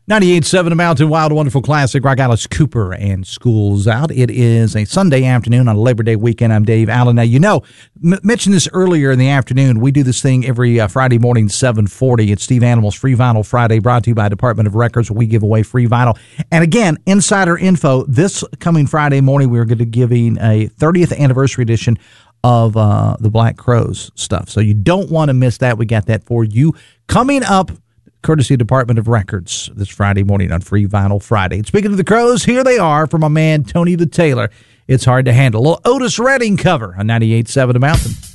98.7 The Mountain, Wild, Wonderful Classic, Rock Alice Cooper and School's Out. It is a Sunday afternoon on a Labor Day weekend. I'm Dave Allen. Now, you know, mentioned this earlier in the afternoon. We do this thing every Friday morning, 7:40. It's Steve Animal's Free Vinyl Friday, brought to you by Department of Records, where we give away free vinyl. And again, insider info, this coming Friday morning, we're going to be giving a 30th anniversary edition of the Black Crowes stuff. So you don't want to miss that. We got that for you coming up, courtesy of Department of Records, this Friday morning on Free Vinyl Friday. And speaking of the Crowes, here they are from my man Tony the Tailor. It's Hard to Handle. A little Otis Redding cover on 98.7 The Mountain.